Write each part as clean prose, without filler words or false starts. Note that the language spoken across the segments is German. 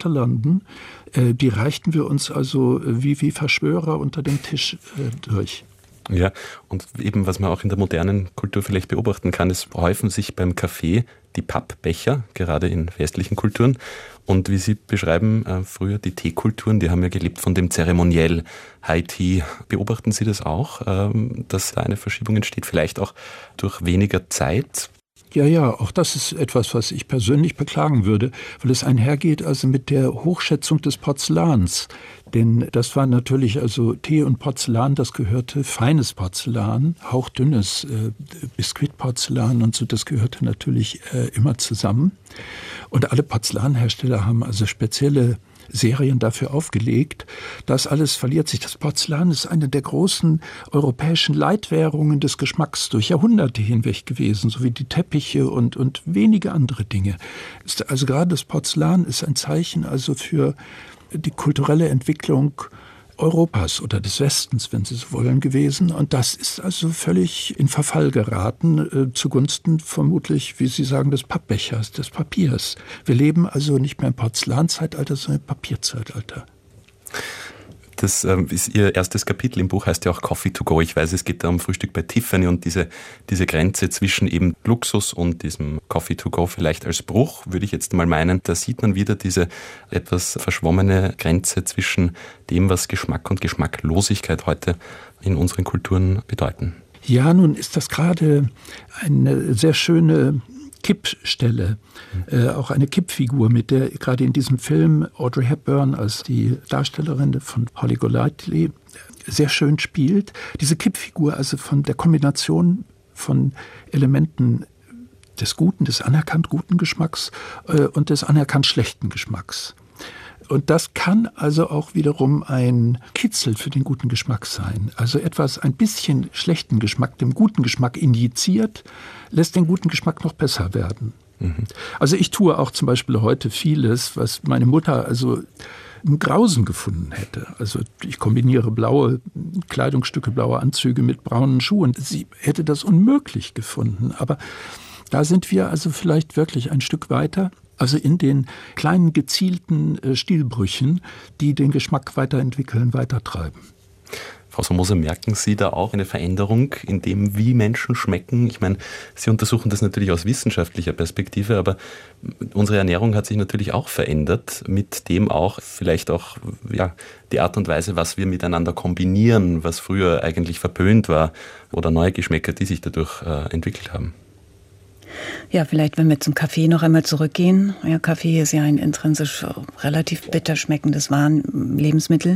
Greater London, die reichten wir uns also wie Verschwörer unter dem Tisch durch. Ja, und eben, was man auch in der modernen Kultur vielleicht beobachten kann, es häufen sich beim Kaffee die Pappbecher, gerade in westlichen Kulturen. Und wie Sie beschreiben, früher die Teekulturen, die haben ja gelebt von dem Zeremoniell, High Tea. Beobachten Sie das auch, dass da eine Verschiebung entsteht, vielleicht auch durch weniger Zeit? Ja, auch das ist etwas, was ich persönlich beklagen würde, weil es einhergeht also mit der Hochschätzung des Porzellans. Denn das war natürlich, also Tee und Porzellan, das gehörte feines Porzellan, hauchdünnes Biskuitporzellan und so, das gehörte natürlich immer zusammen. Und alle Porzellanhersteller haben also spezielle Serien dafür aufgelegt. Das alles verliert sich. Das Porzellan ist eine der großen europäischen Leitwährungen des Geschmacks durch Jahrhunderte hinweg gewesen, sowie die Teppiche und wenige andere Dinge. Also gerade das Porzellan ist ein Zeichen also für die kulturelle Entwicklung Europas oder des Westens, wenn Sie so wollen, gewesen. Und das ist also völlig in Verfall geraten, zugunsten vermutlich, wie Sie sagen, des Pappbechers, des Papiers. Wir leben also nicht mehr im Porzellanzeitalter, sondern im Papierzeitalter. Das ist Ihr erstes Kapitel im Buch, heißt ja auch Coffee to go. Ich weiß, es geht da um Frühstück bei Tiffany und diese Grenze zwischen eben Luxus und diesem Coffee to go vielleicht als Bruch, würde ich jetzt mal meinen. Da sieht man wieder diese etwas verschwommene Grenze zwischen dem, was Geschmack und Geschmacklosigkeit heute in unseren Kulturen bedeuten. Ja, nun ist das gerade eine sehr schöne Kippstelle, auch eine Kippfigur, mit der gerade in diesem Film Audrey Hepburn als die Darstellerin von Holly Golightly sehr schön spielt. Diese Kippfigur also von der Kombination von Elementen des Guten, des anerkannt guten Geschmacks und des anerkannt schlechten Geschmacks. Und das kann also auch wiederum ein Kitzel für den guten Geschmack sein. Also etwas, ein bisschen schlechten Geschmack, dem guten Geschmack injiziert, lässt den guten Geschmack noch besser werden. Mhm. Also ich tue auch zum Beispiel heute vieles, was meine Mutter also im Grausen gefunden hätte. Also ich kombiniere blaue Kleidungsstücke, blaue Anzüge mit braunen Schuhen. Sie hätte das unmöglich gefunden. Aber da sind wir also vielleicht wirklich ein Stück weiter. Also in den kleinen gezielten Stilbrüchen, die den Geschmack weiterentwickeln, weitertreiben. Frau Somoza, merken Sie da auch eine Veränderung in dem, wie Menschen schmecken? Ich meine, Sie untersuchen das natürlich aus wissenschaftlicher Perspektive, aber unsere Ernährung hat sich natürlich auch verändert, mit dem auch vielleicht auch die Art und Weise, was wir miteinander kombinieren, was früher eigentlich verpönt war, oder neue Geschmäcker, die sich dadurch entwickelt haben. Ja, vielleicht, wenn wir zum Kaffee noch einmal zurückgehen. Ja, Kaffee ist ja ein intrinsisch relativ bitter schmeckendes Lebensmittel.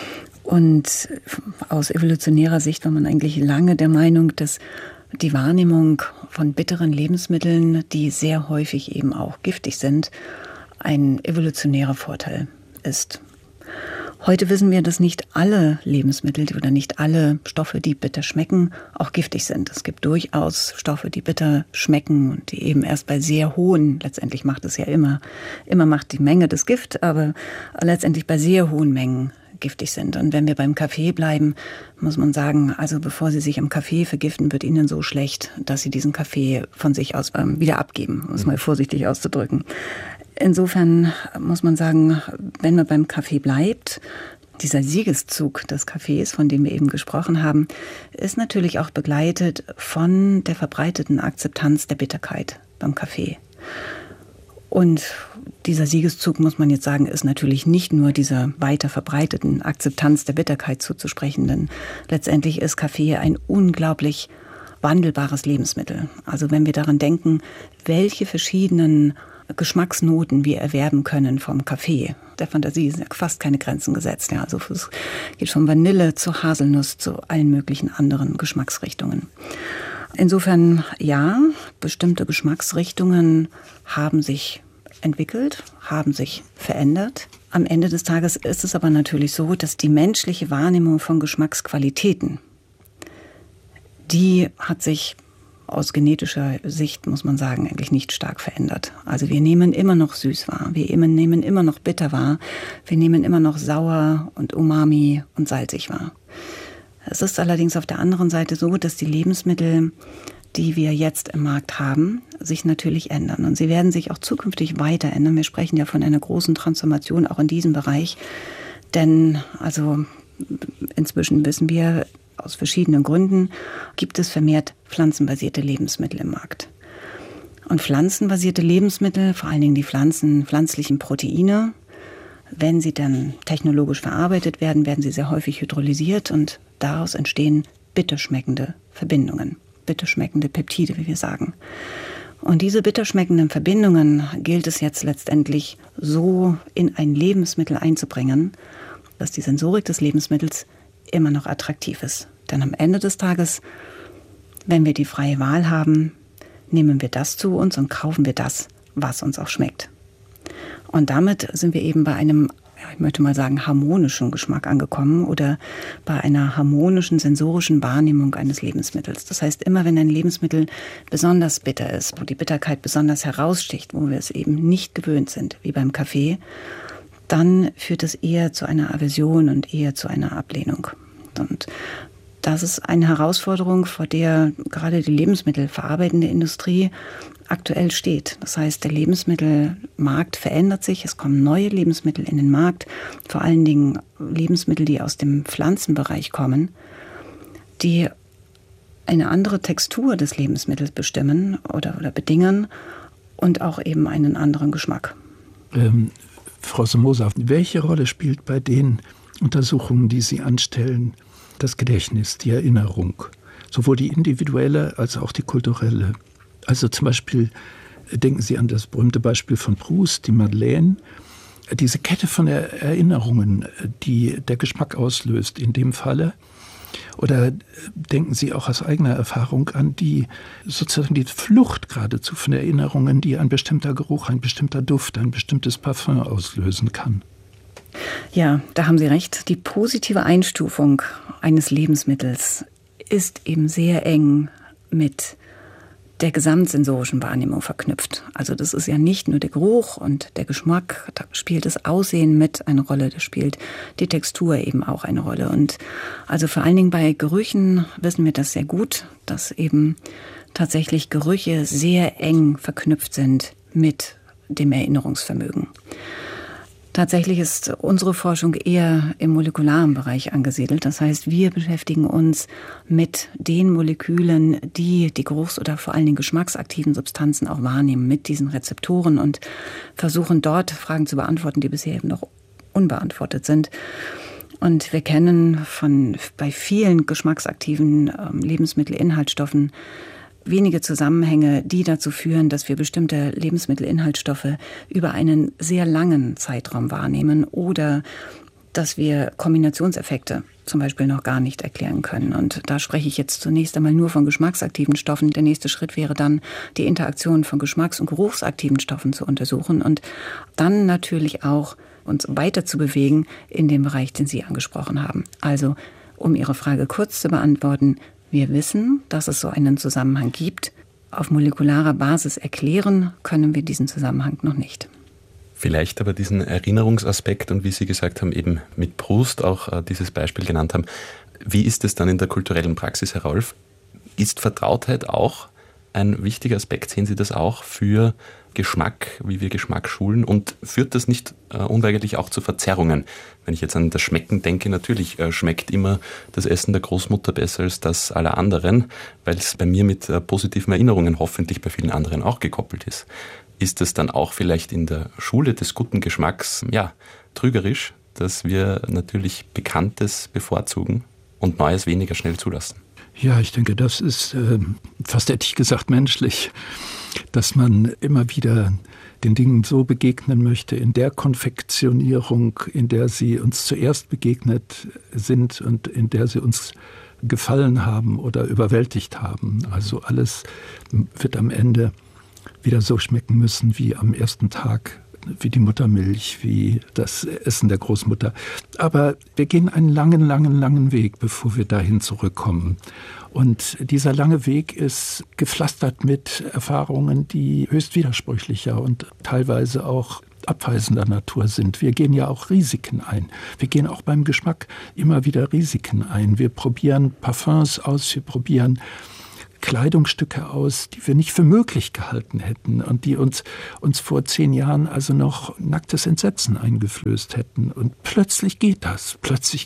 Und aus evolutionärer Sicht war man eigentlich lange der Meinung, dass die Wahrnehmung von bitteren Lebensmitteln, die sehr häufig eben auch giftig sind, ein evolutionärer Vorteil ist. Heute wissen wir, dass nicht alle Lebensmittel oder nicht alle Stoffe, die bitter schmecken, auch giftig sind. Es gibt durchaus Stoffe, die bitter schmecken und die eben erst bei sehr hohen, letztendlich macht es ja immer macht die Menge das Gift, aber letztendlich bei sehr hohen Mengen giftig sind. Und wenn wir beim Kaffee bleiben, muss man sagen, also bevor Sie sich am Kaffee vergiften, wird Ihnen so schlecht, dass Sie diesen Kaffee von sich aus wieder abgeben, um es mal vorsichtig auszudrücken. Insofern muss man sagen, wenn man beim Kaffee bleibt, dieser Siegeszug des Kaffees, von dem wir eben gesprochen haben, ist natürlich auch begleitet von der verbreiteten Akzeptanz der Bitterkeit beim Kaffee. Und dieser Siegeszug, muss man jetzt sagen, ist natürlich nicht nur dieser weiter verbreiteten Akzeptanz der Bitterkeit zuzusprechen, denn letztendlich ist Kaffee ein unglaublich wandelbares Lebensmittel. Also wenn wir daran denken, welche verschiedenen Geschmacksnoten wir erwerben können vom Kaffee. Der Fantasie sind ja fast keine Grenzen gesetzt. Ja, also es geht von Vanille zu Haselnuss zu allen möglichen anderen Geschmacksrichtungen. Insofern, ja, bestimmte Geschmacksrichtungen haben sich entwickelt, haben sich verändert. Am Ende des Tages ist es aber natürlich so, dass die menschliche Wahrnehmung von Geschmacksqualitäten, die hat sich aus genetischer Sicht, muss man sagen, eigentlich nicht stark verändert. Also wir nehmen immer noch süß wahr, wir nehmen immer noch bitter wahr, wir nehmen immer noch sauer und umami und salzig wahr. Es ist allerdings auf der anderen Seite so, dass die Lebensmittel, die wir jetzt im Markt haben, sich natürlich ändern. Und sie werden sich auch zukünftig weiter ändern. Wir sprechen ja von einer großen Transformation auch in diesem Bereich. Denn also inzwischen wissen wir, aus verschiedenen Gründen gibt es vermehrt pflanzenbasierte Lebensmittel im Markt. Und pflanzenbasierte Lebensmittel, vor allen Dingen die pflanzlichen Proteine, wenn sie dann technologisch verarbeitet werden, werden sie sehr häufig hydrolysiert und daraus entstehen bitterschmeckende Verbindungen, bitterschmeckende Peptide, wie wir sagen. Und diese bitterschmeckenden Verbindungen gilt es jetzt letztendlich so in ein Lebensmittel einzubringen, dass die Sensorik des Lebensmittels immer noch attraktiv ist. Denn am Ende des Tages, wenn wir die freie Wahl haben, nehmen wir das zu uns und kaufen wir das, was uns auch schmeckt. Und damit sind wir eben bei einem, ich möchte mal sagen, harmonischen Geschmack angekommen oder bei einer harmonischen sensorischen Wahrnehmung eines Lebensmittels. Das heißt, immer wenn ein Lebensmittel besonders bitter ist, wo die Bitterkeit besonders heraussticht, wo wir es eben nicht gewöhnt sind, wie beim Kaffee, dann führt es eher zu einer Aversion und eher zu einer Ablehnung. Und das ist eine Herausforderung, vor der gerade die lebensmittelverarbeitende Industrie aktuell steht. Das heißt, der Lebensmittelmarkt verändert sich, es kommen neue Lebensmittel in den Markt, vor allen Dingen Lebensmittel, die aus dem Pflanzenbereich kommen, die eine andere Textur des Lebensmittels bestimmen oder bedingen und auch eben einen anderen Geschmack. Frau Somoza, welche Rolle spielt bei den Untersuchungen, die Sie anstellen, das Gedächtnis, die Erinnerung, sowohl die individuelle als auch die kulturelle? Also zum Beispiel denken Sie an das berühmte Beispiel von Proust, die Madeleine, diese Kette von Erinnerungen, die der Geschmack auslöst in dem Falle. Oder denken Sie auch aus eigener Erfahrung an die sozusagen die Flucht geradezu von Erinnerungen, die ein bestimmter Geruch, ein bestimmter Duft, ein bestimmtes Parfum auslösen kann? Ja, da haben Sie recht. Die positive Einstufung eines Lebensmittels ist eben sehr eng mit der gesamtsensorischen Wahrnehmung verknüpft. Also das ist ja nicht nur der Geruch und der Geschmack, da spielt das Aussehen mit eine Rolle, da spielt die Textur eben auch eine Rolle. Und also vor allen Dingen bei Gerüchen wissen wir das sehr gut, dass eben tatsächlich Gerüche sehr eng verknüpft sind mit dem Erinnerungsvermögen. Tatsächlich ist unsere Forschung eher im molekularen Bereich angesiedelt. Das heißt, wir beschäftigen uns mit den Molekülen, die die geruchs- oder vor allen Dingen geschmacksaktiven Substanzen auch wahrnehmen, mit diesen Rezeptoren und versuchen dort Fragen zu beantworten, die bisher eben noch unbeantwortet sind. Und wir kennen bei vielen geschmacksaktiven Lebensmittelinhaltsstoffen wenige Zusammenhänge, die dazu führen, dass wir bestimmte Lebensmittelinhaltsstoffe über einen sehr langen Zeitraum wahrnehmen oder dass wir Kombinationseffekte zum Beispiel noch gar nicht erklären können. Und da spreche ich jetzt zunächst einmal nur von geschmacksaktiven Stoffen. Der nächste Schritt wäre dann, die Interaktion von geschmacks- und geruchsaktiven Stoffen zu untersuchen und dann natürlich auch uns weiter zu bewegen in dem Bereich, den Sie angesprochen haben. Also, um Ihre Frage kurz zu beantworten, wir wissen, dass es so einen Zusammenhang gibt. Auf molekularer Basis erklären können wir diesen Zusammenhang noch nicht. Vielleicht aber diesen Erinnerungsaspekt und wie Sie gesagt haben, eben mit Proust auch dieses Beispiel genannt haben. Wie ist es dann in der kulturellen Praxis, Herr Rolf? Ist Vertrautheit auch ein wichtiger Aspekt? Sehen Sie das auch für Geschmack, wie wir Geschmack schulen? Und führt das nicht unweigerlich auch zu Verzerrungen? Wenn ich jetzt an das Schmecken denke, natürlich schmeckt immer das Essen der Großmutter besser als das aller anderen, weil es bei mir mit positiven Erinnerungen hoffentlich bei vielen anderen auch gekoppelt ist. Ist es dann auch vielleicht in der Schule des guten Geschmacks, trügerisch, dass wir natürlich Bekanntes bevorzugen und Neues weniger schnell zulassen? Ja, ich denke, das ist fast hätte ich gesagt menschlich, dass man immer wieder den Dingen so begegnen möchte, in der Konfektionierung, in der sie uns zuerst begegnet sind und in der sie uns gefallen haben oder überwältigt haben. Also alles wird am Ende wieder so schmecken müssen wie am ersten Tag, wie die Muttermilch, wie das Essen der Großmutter. Aber wir gehen einen langen Weg, bevor wir dahin zurückkommen. Und dieser lange Weg ist gepflastert mit Erfahrungen, die höchst widersprüchlicher und teilweise auch abweisender Natur sind. Wir gehen ja auch Risiken ein. Wir gehen auch beim Geschmack immer wieder Risiken ein. Wir probieren Parfums aus, wir probieren Kleidungsstücke aus, die wir nicht für möglich gehalten hätten und die uns vor 10 Jahren also noch nacktes Entsetzen eingeflößt hätten. Und plötzlich geht das.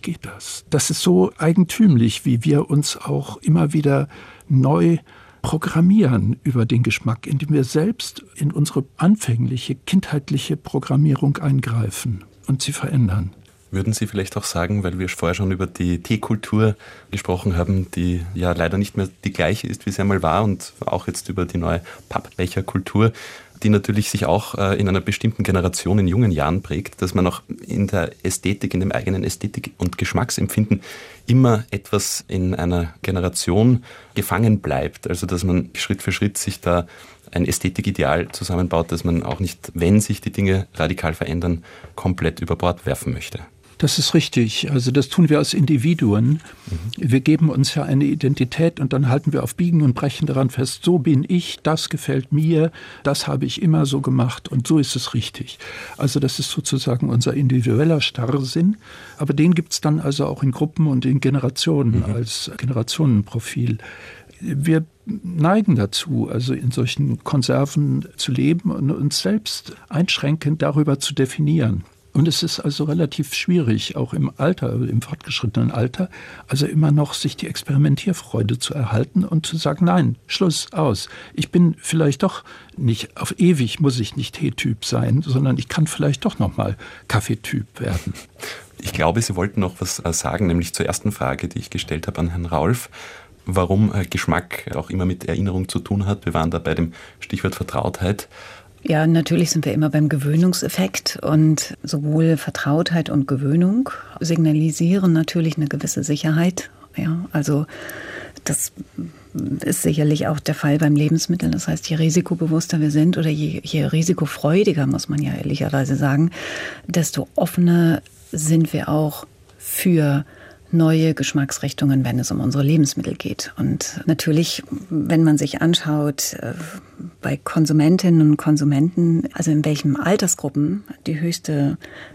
Das ist so eigentümlich, wie wir uns auch immer wieder neu programmieren über den Geschmack, indem wir selbst in unsere anfängliche, kindheitliche Programmierung eingreifen und sie verändern. Würden Sie vielleicht auch sagen, weil wir vorher schon über die Teekultur gesprochen haben, die ja leider nicht mehr die gleiche ist, wie sie einmal war, und auch jetzt über die neue Pappbecherkultur, die natürlich sich auch in einer bestimmten Generation in jungen Jahren prägt, dass man auch in der Ästhetik, in dem eigenen Ästhetik- und Geschmacksempfinden immer etwas in einer Generation gefangen bleibt. Also dass man Schritt für Schritt sich da ein Ästhetikideal zusammenbaut, dass man auch nicht, wenn sich die Dinge radikal verändern, komplett über Bord werfen möchte. Das ist richtig. Also das tun wir als Individuen. Wir geben uns ja eine Identität und dann halten wir auf Biegen und Brechen daran fest, so bin ich, das gefällt mir, das habe ich immer so gemacht und so ist es richtig. Also das ist sozusagen unser individueller Starrsinn. Aber den gibt es dann also auch in Gruppen und in Generationen als Generationenprofil. Wir neigen dazu, also in solchen Konserven zu leben und uns selbst einschränkend darüber zu definieren. Und es ist also relativ schwierig, auch im Alter, im fortgeschrittenen Alter, also immer noch sich die Experimentierfreude zu erhalten und zu sagen, nein, Schluss, aus. Ich bin vielleicht doch nicht, auf ewig muss ich nicht Teetyp sein, sondern ich kann vielleicht doch noch mal Kaffeetyp werden. Ich glaube, Sie wollten noch was sagen, nämlich zur ersten Frage, die ich gestellt habe an Herrn Raulf. Warum Geschmack auch immer mit Erinnerung zu tun hat. Wir waren da bei dem Stichwort Vertrautheit. Ja, natürlich sind wir immer beim Gewöhnungseffekt und sowohl Vertrautheit und Gewöhnung signalisieren natürlich eine gewisse Sicherheit. Ja, also das ist sicherlich auch der Fall beim Lebensmittel. Das heißt, je risikobewusster wir sind oder je risikofreudiger, muss man ja ehrlicherweise sagen, desto offener sind wir auch für neue Geschmacksrichtungen, wenn es um unsere Lebensmittel geht. Und natürlich, wenn man sich anschaut, bei Konsumentinnen und Konsumenten, also in welchen Altersgruppen die höchste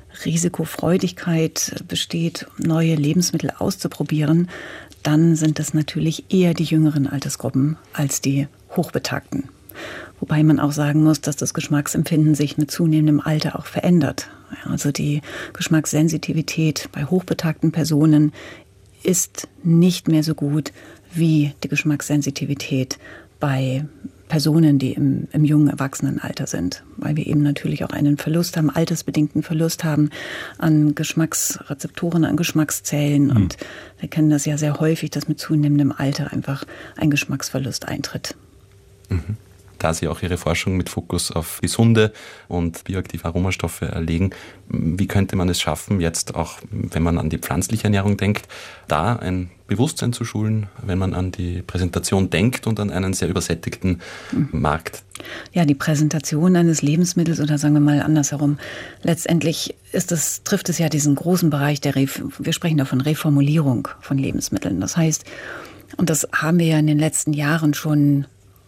Risikofreudigkeit besteht, neue Lebensmittel auszuprobieren, dann sind das natürlich eher die jüngeren Altersgruppen als die Hochbetagten. Wobei man auch sagen muss, dass das Geschmacksempfinden sich mit zunehmendem Alter auch verändert. Also die Geschmackssensitivität bei hochbetagten Personen ist nicht mehr so gut wie die Geschmackssensitivität bei Personen, die im jungen Erwachsenenalter sind. Weil wir eben natürlich auch einen Verlust haben, altersbedingten Verlust haben an Geschmacksrezeptoren, an Geschmackszellen. Und wir kennen das ja sehr häufig, dass mit zunehmendem Alter einfach ein Geschmacksverlust eintritt. Mhm. Da Sie auch Ihre Forschung mit Fokus auf gesunde und bioaktive Aromastoffe legen, wie könnte man es schaffen, jetzt auch, wenn man an die pflanzliche Ernährung denkt, da ein Bewusstsein zu schulen, wenn man an die Präsentation denkt und an einen sehr übersättigten Markt? Ja, die Präsentation eines Lebensmittels oder sagen wir mal andersherum, letztendlich trifft es ja diesen großen Bereich wir sprechen da von Reformulierung von Lebensmitteln. Das heißt, und das haben wir ja in den letzten Jahren schon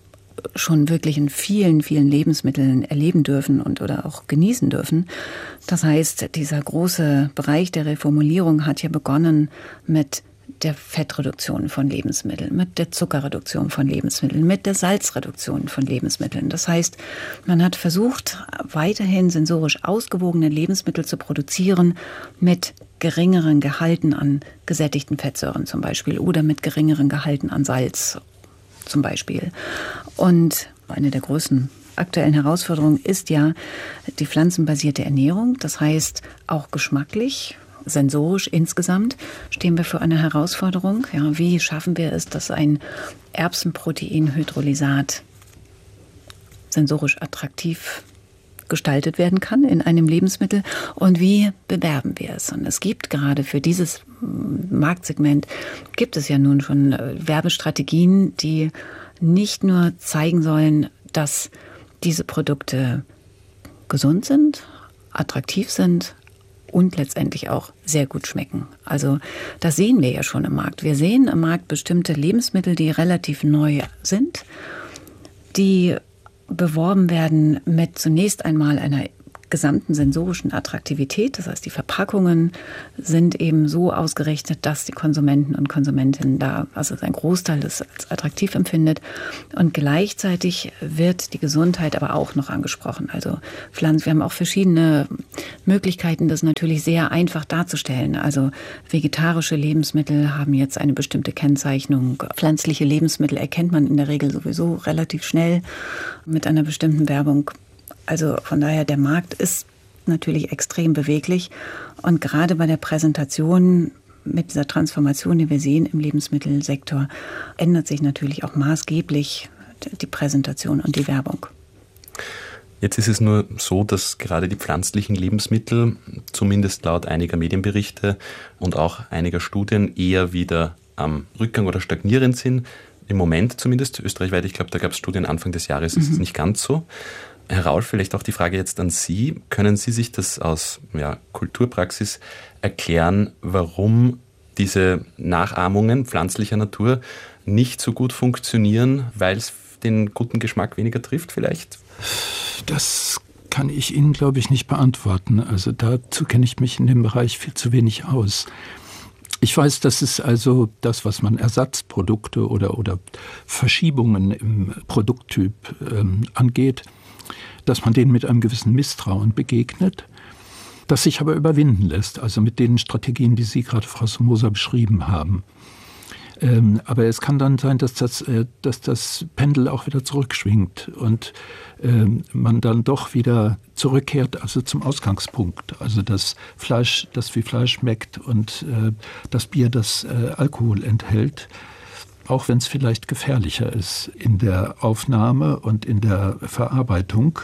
wirklich in vielen, vielen Lebensmitteln erleben dürfen oder auch genießen dürfen. Das heißt, dieser große Bereich der Reformulierung hat ja begonnen mit der Fettreduktion von Lebensmitteln, mit der Zuckerreduktion von Lebensmitteln, mit der Salzreduktion von Lebensmitteln. Das heißt, man hat versucht, weiterhin sensorisch ausgewogene Lebensmittel zu produzieren mit geringeren Gehalten an gesättigten Fettsäuren zum Beispiel oder mit geringeren Gehalten an Salz zum Beispiel. Und eine der größten aktuellen Herausforderungen ist ja die pflanzenbasierte Ernährung. Das heißt, auch geschmacklich, sensorisch insgesamt stehen wir vor einer Herausforderung. Ja, wie schaffen wir es, dass ein Erbsenproteinhydrolysat sensorisch attraktiv gestaltet werden kann in einem Lebensmittel und wie bewerben wir es? Und es gibt gerade für dieses Marktsegment, gibt es ja nun schon Werbestrategien, die nicht nur zeigen sollen, dass diese Produkte gesund sind, attraktiv sind und letztendlich auch sehr gut schmecken. Also das sehen wir ja schon im Markt. Wir sehen im Markt bestimmte Lebensmittel, die relativ neu sind, die beworben werden mit zunächst einmal einer gesamten sensorischen Attraktivität. Das heißt, die Verpackungen sind eben so ausgerichtet, dass die Konsumenten und Konsumentinnen da, also ein Großteil das als attraktiv empfindet. Und gleichzeitig wird die Gesundheit aber auch noch angesprochen. Also Pflanzen, wir haben auch verschiedene Möglichkeiten, das natürlich sehr einfach darzustellen. Also vegetarische Lebensmittel haben jetzt eine bestimmte Kennzeichnung. Pflanzliche Lebensmittel erkennt man in der Regel sowieso relativ schnell mit einer bestimmten Werbung. Also von daher, der Markt ist natürlich extrem beweglich. Und gerade bei der Präsentation mit dieser Transformation, die wir sehen im Lebensmittelsektor, ändert sich natürlich auch maßgeblich die Präsentation und die Werbung. Jetzt ist es nur so, dass gerade die pflanzlichen Lebensmittel, zumindest laut einiger Medienberichte und auch einiger Studien, eher wieder am Rückgang oder stagnierend sind. Im Moment zumindest, österreichweit, ich glaube, da gab es Studien Anfang des Jahres, ist es nicht ganz so. Herr Raul, vielleicht auch die Frage jetzt an Sie. Können Sie sich das aus Kulturpraxis erklären, warum diese Nachahmungen pflanzlicher Natur nicht so gut funktionieren, weil es den guten Geschmack weniger trifft vielleicht? Das kann ich Ihnen, glaube ich, nicht beantworten. Also dazu kenne ich mich in dem Bereich viel zu wenig aus. Ich weiß, dass es also das, was man Ersatzprodukte oder Verschiebungen im Produkttyp angeht, dass man denen mit einem gewissen Misstrauen begegnet, das sich aber überwinden lässt, also mit den Strategien, die Sie gerade, Frau Somoza, beschrieben haben. Aber es kann dann sein, dass das Pendel auch wieder zurückschwingt und man dann doch wieder zurückkehrt, also zum Ausgangspunkt. Also das Fleisch, das wie Fleisch schmeckt und das Bier, das Alkohol enthält, auch wenn es vielleicht gefährlicher ist in der Aufnahme und in der Verarbeitung.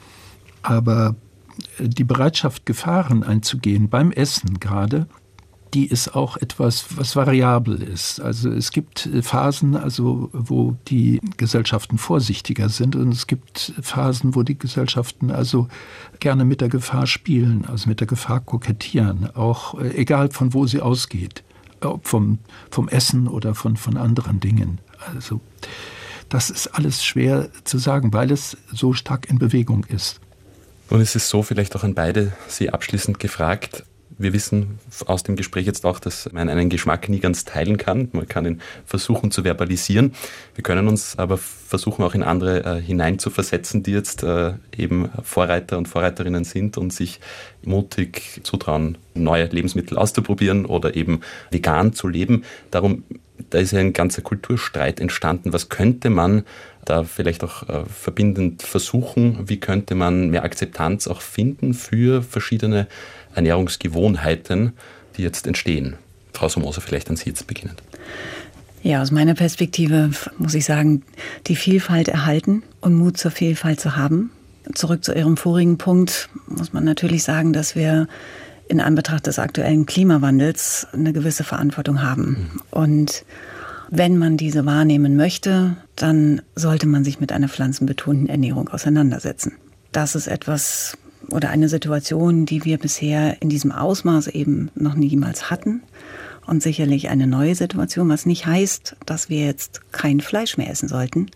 Aber die Bereitschaft, Gefahren einzugehen beim Essen gerade, die ist auch etwas, was variabel ist. Also es gibt Phasen, also wo die Gesellschaften vorsichtiger sind, und es gibt Phasen, wo die Gesellschaften also gerne mit der Gefahr spielen, also mit der Gefahr kokettieren, auch egal von wo sie ausgeht, ob vom Essen oder von anderen Dingen. Also das ist alles schwer zu sagen, weil es so stark in Bewegung ist. Nun ist es so, vielleicht auch an beide Sie abschließend gefragt. Wir wissen aus dem Gespräch jetzt auch, dass man einen Geschmack nie ganz teilen kann. Man kann ihn versuchen zu verbalisieren. Wir können uns aber versuchen, auch in andere hineinzuversetzen, die jetzt eben Vorreiter und Vorreiterinnen sind und sich mutig zutrauen, neue Lebensmittel auszuprobieren oder eben vegan zu leben. Darum, da ist ja ein ganzer Kulturstreit entstanden. Was könnte man da vielleicht auch verbindend versuchen? Wie könnte man mehr Akzeptanz auch finden für verschiedene Ernährungsgewohnheiten, die jetzt entstehen? Frau Somoza, vielleicht an Sie jetzt beginnend. Ja, aus meiner Perspektive muss ich sagen, die Vielfalt erhalten und Mut zur Vielfalt zu haben. Zurück zu Ihrem vorigen Punkt muss man natürlich sagen, dass wir in Anbetracht des aktuellen Klimawandels eine gewisse Verantwortung haben. Und wenn man diese wahrnehmen möchte, dann sollte man sich mit einer pflanzenbetonten Ernährung auseinandersetzen. Das ist etwas oder eine Situation, die wir bisher in diesem Ausmaß eben noch niemals hatten. Und sicherlich eine neue Situation, was nicht heißt, dass wir jetzt kein Fleisch mehr essen sollten.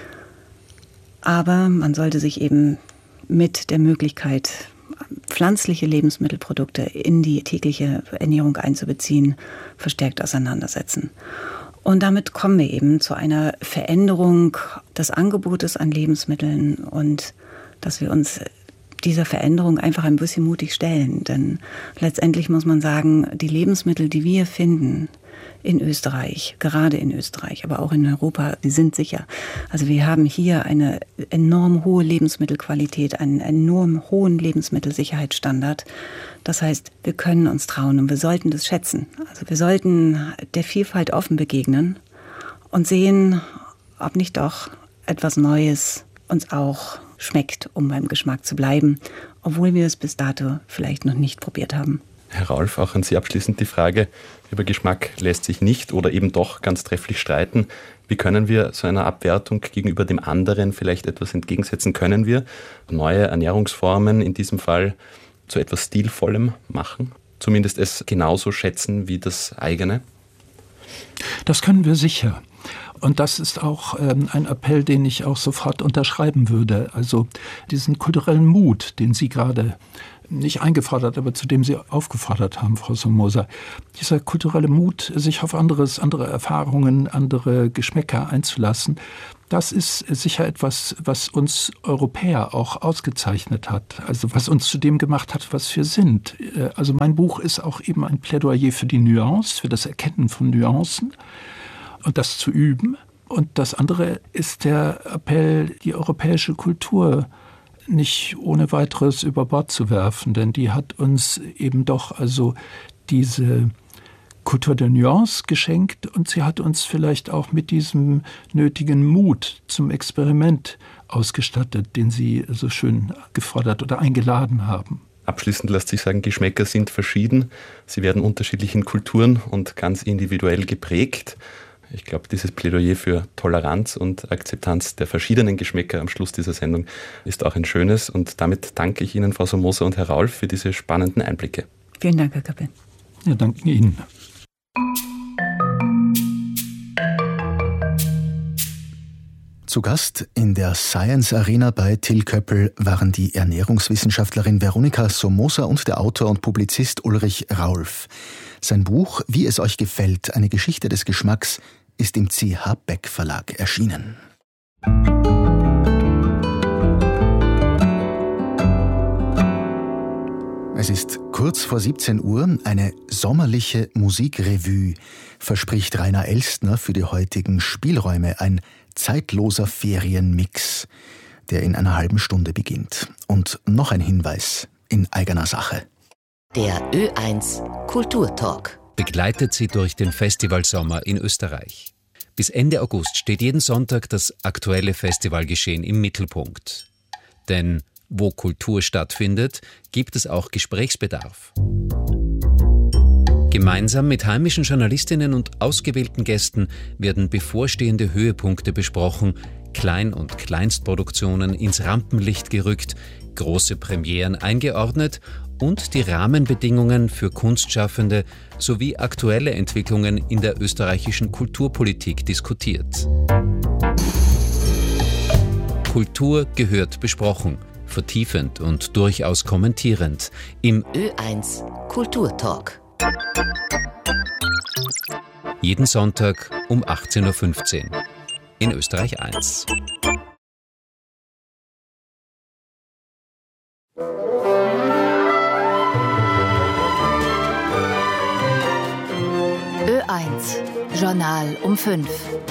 Aber man sollte sich eben mit der Möglichkeit, pflanzliche Lebensmittelprodukte in die tägliche Ernährung einzubeziehen, verstärkt auseinandersetzen. Und damit kommen wir eben zu einer Veränderung des Angebotes an Lebensmitteln und dass wir uns dieser Veränderung einfach ein bisschen mutig stellen. Denn letztendlich muss man sagen, die Lebensmittel, die wir finden in Österreich, gerade in Österreich, aber auch in Europa, die sind sicher. Also wir haben hier eine enorm hohe Lebensmittelqualität, einen enorm hohen Lebensmittelsicherheitsstandard. Das heißt, wir können uns trauen und wir sollten das schätzen. Also wir sollten der Vielfalt offen begegnen und sehen, ob nicht doch etwas Neues uns auch schmeckt, um beim Geschmack zu bleiben, obwohl wir es bis dato vielleicht noch nicht probiert haben. Herr Raulf, auch an Sie abschließend die Frage, über Geschmack lässt sich nicht oder eben doch ganz trefflich streiten. Wie können wir so einer Abwertung gegenüber dem anderen vielleicht etwas entgegensetzen? Können wir neue Ernährungsformen in diesem Fall zu etwas Stilvollem machen? Zumindest es genauso schätzen wie das eigene? Das können wir sicher. Und das ist auch ein Appell, den ich auch sofort unterschreiben würde. Also diesen kulturellen Mut, den Sie gerade nicht eingefordert, aber zu dem Sie aufgefordert haben, Frau Somoza. Dieser kulturelle Mut, sich auf andere Erfahrungen, andere Geschmäcker einzulassen, das ist sicher etwas, was uns Europäer auch ausgezeichnet hat. Also was uns zu dem gemacht hat, was wir sind. Also mein Buch ist auch eben ein Plädoyer für die Nuance, für das Erkennen von Nuancen und das zu üben. Und das andere ist der Appell, die europäische Kultur nicht ohne weiteres über Bord zu werfen, denn die hat uns eben doch also diese Kultur der Nuance geschenkt und sie hat uns vielleicht auch mit diesem nötigen Mut zum Experiment ausgestattet, den Sie so schön gefordert oder eingeladen haben. Abschließend lässt sich sagen, Geschmäcker sind verschieden. Sie werden unterschiedlichen Kulturen und ganz individuell geprägt. Ich glaube, dieses Plädoyer für Toleranz und Akzeptanz der verschiedenen Geschmäcker am Schluss dieser Sendung ist auch ein schönes. Und damit danke ich Ihnen, Frau Somoza und Herr Raulf, für diese spannenden Einblicke. Vielen Dank, Herr Kapin. Ja, danke Ihnen. Zu Gast in der Science Arena bei Till Köppel waren die Ernährungswissenschaftlerin Veronika Somoza und der Autor und Publizist Ulrich Raulf. Sein Buch »Wie es euch gefällt, eine Geschichte des Geschmacks« ist im C.H. Beck Verlag erschienen. Es ist kurz vor 17 Uhr, eine sommerliche Musikrevue verspricht Rainer Elstner für die heutigen Spielräume, ein zeitloser Ferienmix, der in einer halben Stunde beginnt. Und noch ein Hinweis in eigener Sache. Der Ö1 Kulturtalk begleitet Sie durch den Festivalsommer in Österreich. Bis Ende August steht jeden Sonntag das aktuelle Festivalgeschehen im Mittelpunkt. Denn wo Kultur stattfindet, gibt es auch Gesprächsbedarf. Gemeinsam mit heimischen Journalistinnen und ausgewählten Gästen werden bevorstehende Höhepunkte besprochen, Klein- und Kleinstproduktionen ins Rampenlicht gerückt, große Premieren eingeordnet und die Rahmenbedingungen für Kunstschaffende sowie aktuelle Entwicklungen in der österreichischen Kulturpolitik diskutiert. Kultur gehört besprochen, vertiefend und durchaus kommentierend im Ö1 Kulturtalk. Jeden Sonntag um 18.15 Uhr in Österreich 1. Ö1 Journal um 5.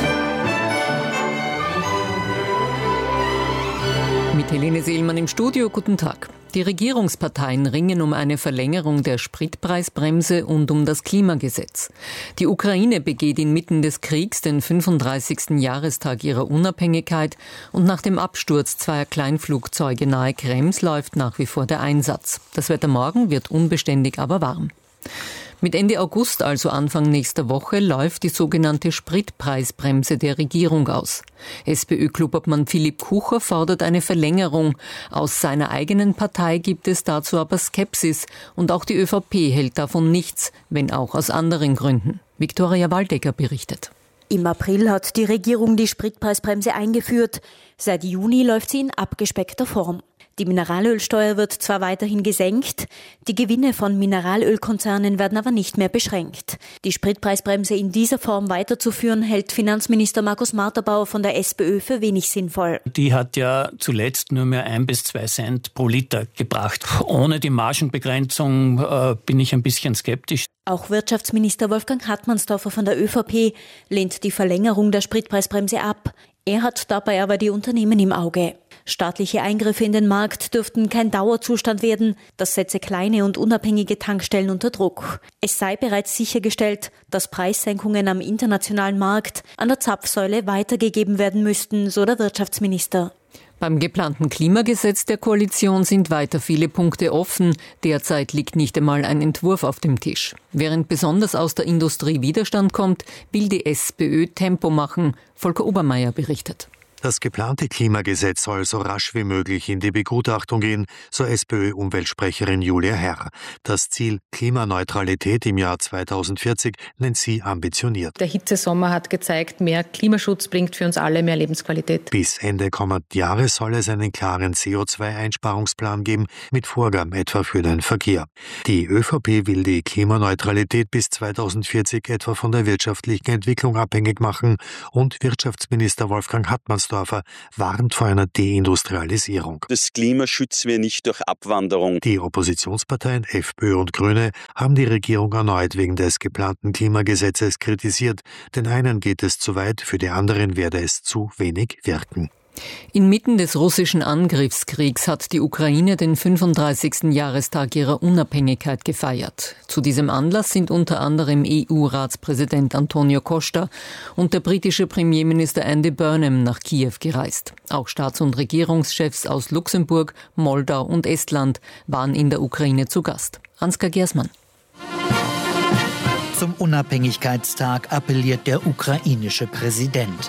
Mit Helene Seelmann im Studio, guten Tag. Die Regierungsparteien ringen um eine Verlängerung der Spritpreisbremse und um das Klimagesetz. Die Ukraine begeht inmitten des Kriegs den 35. Jahrestag ihrer Unabhängigkeit und nach dem Absturz zweier Kleinflugzeuge nahe Krems läuft nach wie vor der Einsatz. Das Wetter morgen wird unbeständig, aber warm. Mit Ende August, also Anfang nächster Woche, läuft die sogenannte Spritpreisbremse der Regierung aus. SPÖ-Klubobmann Philipp Kucher fordert eine Verlängerung. Aus seiner eigenen Partei gibt es dazu aber Skepsis und auch die ÖVP hält davon nichts, wenn auch aus anderen Gründen. Viktoria Waldecker berichtet. Im April hat die Regierung die Spritpreisbremse eingeführt. Seit Juni läuft sie in abgespeckter Form. Die Mineralölsteuer wird zwar weiterhin gesenkt, die Gewinne von Mineralölkonzernen werden aber nicht mehr beschränkt. Die Spritpreisbremse in dieser Form weiterzuführen, hält Finanzminister Markus Marterbauer von der SPÖ für wenig sinnvoll. Die hat ja zuletzt nur mehr 1 bis 2 Cent pro Liter gebracht. Ohne die Margenbegrenzung bin ich ein bisschen skeptisch. Auch Wirtschaftsminister Wolfgang Hartmannsdorfer von der ÖVP lehnt die Verlängerung der Spritpreisbremse ab. Er hat dabei aber die Unternehmen im Auge. Staatliche Eingriffe in den Markt dürften kein Dauerzustand werden. Das setze kleine und unabhängige Tankstellen unter Druck. Es sei bereits sichergestellt, dass Preissenkungen am internationalen Markt an der Zapfsäule weitergegeben werden müssten, so der Wirtschaftsminister. Beim geplanten Klimagesetz der Koalition sind weiter viele Punkte offen. Derzeit liegt nicht einmal ein Entwurf auf dem Tisch. Während besonders aus der Industrie Widerstand kommt, will die SPÖ Tempo machen. Volker Obermeier berichtet. Das geplante Klimagesetz soll so rasch wie möglich in die Begutachtung gehen, so SPÖ-Umweltsprecherin Julia Herr. Das Ziel Klimaneutralität im Jahr 2040 nennt sie ambitioniert. Der Hitzesommer hat gezeigt, mehr Klimaschutz bringt für uns alle mehr Lebensqualität. Bis Ende kommenden Jahres soll es einen klaren CO2-Einsparungsplan geben, mit Vorgaben etwa für den Verkehr. Die ÖVP will die Klimaneutralität bis 2040 etwa von der wirtschaftlichen Entwicklung abhängig machen und Wirtschaftsminister Wolfgang Hartmannsdorfer warnt vor einer Deindustrialisierung. Das Klima schützen wir nicht durch Abwanderung. Die Oppositionsparteien FPÖ und Grüne haben die Regierung erneut wegen des geplanten Klimagesetzes kritisiert. Den einen geht es zu weit, für die anderen werde es zu wenig wirken. Inmitten des russischen Angriffskriegs hat die Ukraine den 35. Jahrestag ihrer Unabhängigkeit gefeiert. Zu diesem Anlass sind unter anderem EU-Ratspräsident Antonio Costa und der britische Premierminister Andy Burnham nach Kiew gereist. Auch Staats- und Regierungschefs aus Luxemburg, Moldau und Estland waren in der Ukraine zu Gast. Ansgar Gersmann. Zum Unabhängigkeitstag appelliert der ukrainische Präsident.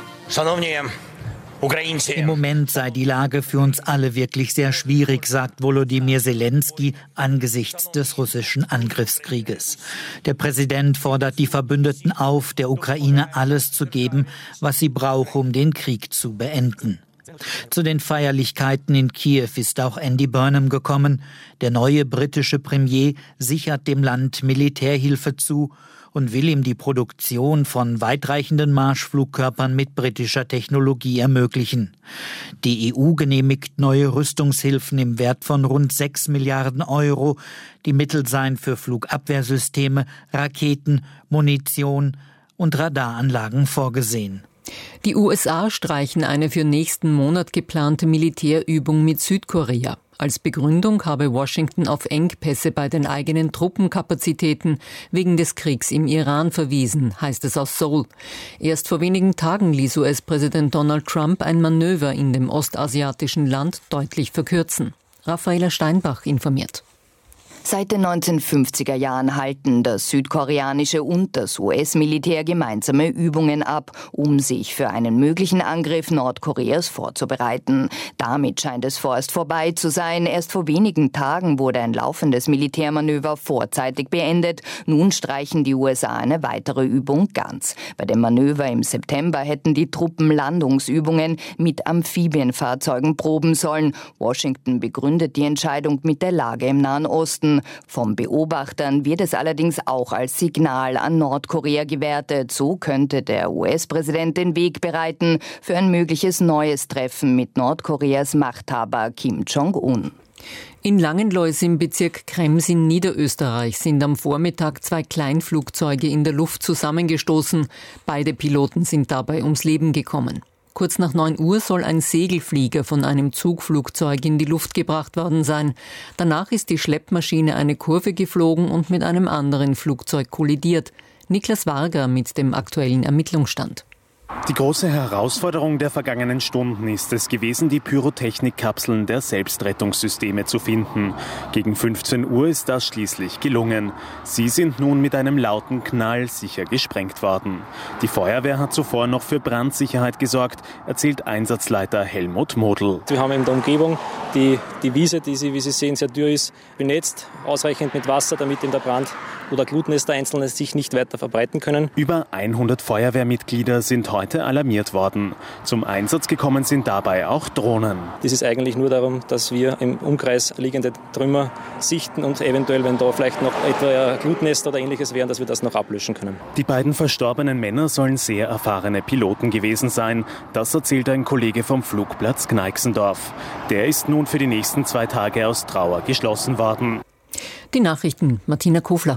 Im Moment sei die Lage für uns alle wirklich sehr schwierig, sagt Volodymyr Zelensky angesichts des russischen Angriffskrieges. Der Präsident fordert die Verbündeten auf, der Ukraine alles zu geben, was sie braucht, um den Krieg zu beenden. Zu den Feierlichkeiten in Kiew ist auch Andy Burnham gekommen. Der neue britische Premier sichert dem Land Militärhilfe zu und will ihm die Produktion von weitreichenden Marschflugkörpern mit britischer Technologie ermöglichen. Die EU genehmigt neue Rüstungshilfen im Wert von rund 6 Milliarden Euro. Die Mittel seien für Flugabwehrsysteme, Raketen, Munition und Radaranlagen vorgesehen. Die USA streichen eine für nächsten Monat geplante Militärübung mit Südkorea. Als Begründung habe Washington auf Engpässe bei den eigenen Truppenkapazitäten wegen des Kriegs im Iran verwiesen, heißt es aus Seoul. Erst vor wenigen Tagen ließ US-Präsident Donald Trump ein Manöver in dem ostasiatischen Land deutlich verkürzen. Raffaela Steinbach informiert. Seit den 1950er Jahren halten das südkoreanische und das US-Militär gemeinsame Übungen ab, um sich für einen möglichen Angriff Nordkoreas vorzubereiten. Damit scheint es vorerst vorbei zu sein. Erst vor wenigen Tagen wurde ein laufendes Militärmanöver vorzeitig beendet. Nun streichen die USA eine weitere Übung ganz. Bei dem Manöver im September hätten die Truppen Landungsübungen mit Amphibienfahrzeugen proben sollen. Washington begründet die Entscheidung mit der Lage im Nahen Osten. Von Beobachtern wird es allerdings auch als Signal an Nordkorea gewertet. So könnte der US-Präsident den Weg bereiten für ein mögliches neues Treffen mit Nordkoreas Machthaber Kim Jong-un. In Langenlois im Bezirk Krems in Niederösterreich sind am Vormittag 2 Kleinflugzeuge in der Luft zusammengestoßen. Beide Piloten sind dabei ums Leben gekommen. Kurz nach 9 Uhr soll ein Segelflieger von einem Zugflugzeug in die Luft gebracht worden sein. Danach ist die Schleppmaschine eine Kurve geflogen und mit einem anderen Flugzeug kollidiert. Niklas Varga mit dem aktuellen Ermittlungsstand. Die große Herausforderung der vergangenen Stunden ist es gewesen, die Pyrotechnikkapseln der Selbstrettungssysteme zu finden. Gegen 15 Uhr ist das schließlich gelungen. Sie sind nun mit einem lauten Knall sicher gesprengt worden. Die Feuerwehr hat zuvor noch für Brandsicherheit gesorgt, erzählt Einsatzleiter Helmut Modl. Wir haben in der Umgebung die Wiese, die wie Sie sehen, sehr dürr ist, benetzt, ausreichend mit Wasser, damit in der Brand oder Glutnester einzelne sich nicht weiter verbreiten können. Über 100 Feuerwehrmitglieder sind heute alarmiert worden. Zum Einsatz gekommen sind dabei auch Drohnen. Das ist eigentlich nur darum, dass wir im Umkreis liegende Trümmer sichten und eventuell, wenn da vielleicht noch etwa Glutnester oder Ähnliches wären, dass wir das noch ablöschen können. Die beiden verstorbenen Männer sollen sehr erfahrene Piloten gewesen sein. Das erzählt ein Kollege vom Flugplatz Gneixendorf. Der ist nun für die nächsten 2 Tage aus Trauer geschlossen worden. Die Nachrichten, Martina Kofler.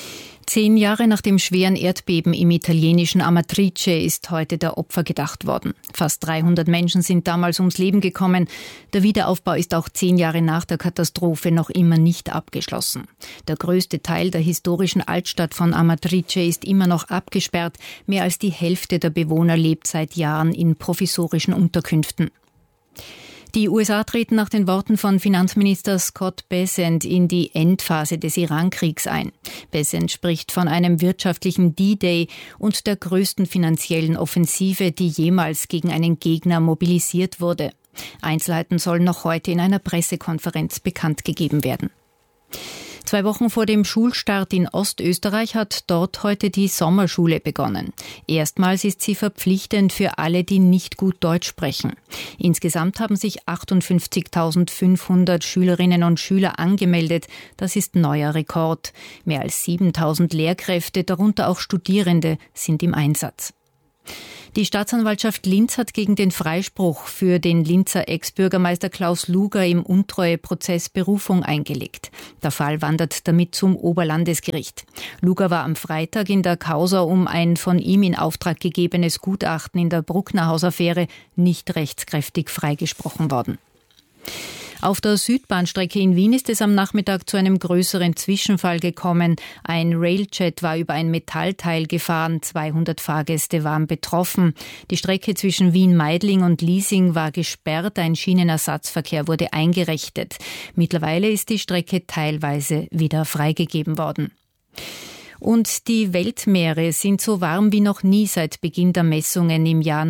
10 Jahre nach dem schweren Erdbeben im italienischen Amatrice ist heute der Opfer gedacht worden. Fast 300 Menschen sind damals ums Leben gekommen. Der Wiederaufbau ist auch 10 Jahre nach der Katastrophe noch immer nicht abgeschlossen. Der größte Teil der historischen Altstadt von Amatrice ist immer noch abgesperrt. Mehr als die Hälfte der Bewohner lebt seit Jahren in provisorischen Unterkünften. Die USA treten nach den Worten von Finanzminister Scott Bessent in die Endphase des Iran-Kriegs ein. Bessent spricht von einem wirtschaftlichen D-Day und der größten finanziellen Offensive, die jemals gegen einen Gegner mobilisiert wurde. Einzelheiten sollen noch heute in einer Pressekonferenz bekannt gegeben werden. 2 Wochen vor dem Schulstart in Ostösterreich hat dort heute die Sommerschule begonnen. Erstmals ist sie verpflichtend für alle, die nicht gut Deutsch sprechen. Insgesamt haben sich 58.500 Schülerinnen und Schüler angemeldet. Das ist neuer Rekord. Mehr als 7.000 Lehrkräfte, darunter auch Studierende, sind im Einsatz. Die Staatsanwaltschaft Linz hat gegen den Freispruch für den Linzer Ex-Bürgermeister Klaus Luger im Untreueprozess Berufung eingelegt. Der Fall wandert damit zum Oberlandesgericht. Luger war am Freitag in der Causa um ein von ihm in Auftrag gegebenes Gutachten in der Brucknerhaus-Affäre nicht rechtskräftig freigesprochen worden. Auf der Südbahnstrecke in Wien ist es am Nachmittag zu einem größeren Zwischenfall gekommen. Ein Railjet war über ein Metallteil gefahren. 200 Fahrgäste waren betroffen. Die Strecke zwischen Wien-Meidling und Liesing war gesperrt. Ein Schienenersatzverkehr wurde eingerichtet. Mittlerweile ist die Strecke teilweise wieder freigegeben worden. Und die Weltmeere sind so warm wie noch nie seit Beginn der Messungen im Jahr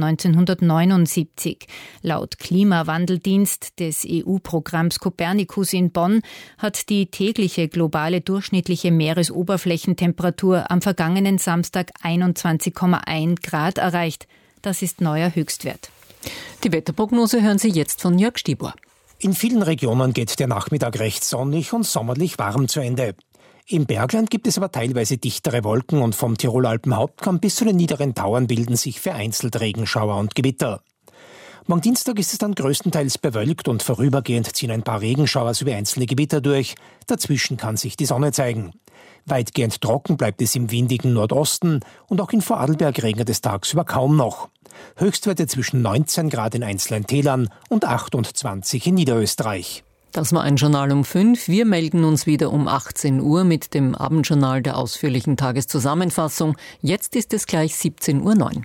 1979. Laut Klimawandeldienst des EU-Programms Copernicus in Bonn hat die tägliche globale durchschnittliche Meeresoberflächentemperatur am vergangenen Samstag 21,1 Grad erreicht. Das ist neuer Höchstwert. Die Wetterprognose hören Sie jetzt von Jörg Stibor. In vielen Regionen geht der Nachmittag recht sonnig und sommerlich warm zu Ende. Im Bergland gibt es aber teilweise dichtere Wolken und vom Tiroler Alpenhauptkamm bis zu den niederen Tauern bilden sich vereinzelt Regenschauer und Gewitter. Morgen Dienstag ist es dann größtenteils bewölkt und vorübergehend ziehen ein paar Regenschauer sowie einzelne Gewitter durch. Dazwischen kann sich die Sonne zeigen. Weitgehend trocken bleibt es im windigen Nordosten und auch in Vorarlberg regnet es tagsüber kaum noch. Höchstwerte zwischen 19 Grad in einzelnen Tälern und 28 in Niederösterreich. Das war ein Journal um 5. Wir melden uns wieder um 18 Uhr mit dem Abendjournal der ausführlichen Tageszusammenfassung. Jetzt ist es gleich 17:09 Uhr.